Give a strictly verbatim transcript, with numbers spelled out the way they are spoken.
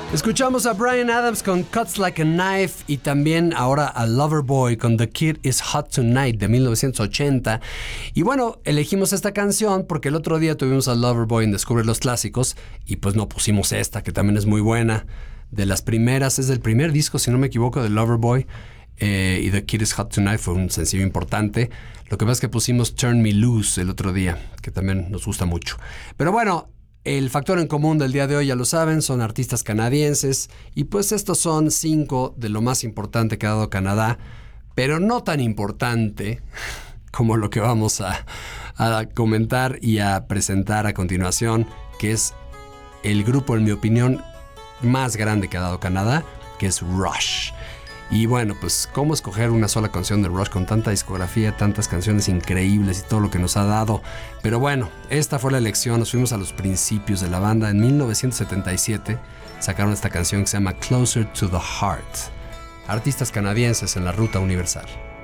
Escuchamos a Bryan Adams con Cuts Like a Knife y también ahora a Loverboy con The Kid Is Hot Tonight de mil novecientos ochenta. Y bueno, elegimos esta canción porque el otro día tuvimos a Loverboy en Descubre los Clásicos y pues no pusimos esta, que también es muy buena. De las primeras, es del primer disco, si no me equivoco, de Loverboy. Eh, y The Kid Is Hot Tonight fue un sencillo importante. Lo que pasa es que pusimos Turn Me Loose el otro día, que también nos gusta mucho. Pero bueno, el factor en común del día de hoy, ya lo saben, son artistas canadienses. Y pues estos son cinco de lo más importante que ha dado Canadá, pero no tan importante como lo que vamos a, a comentar y a presentar a continuación, que es el grupo, en mi opinión, más grande que ha dado Canadá, que es Rush. Y bueno, pues cómo escoger una sola canción de Rush con tanta discografía, tantas canciones increíbles y todo lo que nos ha dado. Pero bueno, esta fue la elección. Nos fuimos a los principios de la banda. En mil novecientos setenta y siete sacaron esta canción que se llama Closer to the Heart. Artistas canadienses en la ruta universal.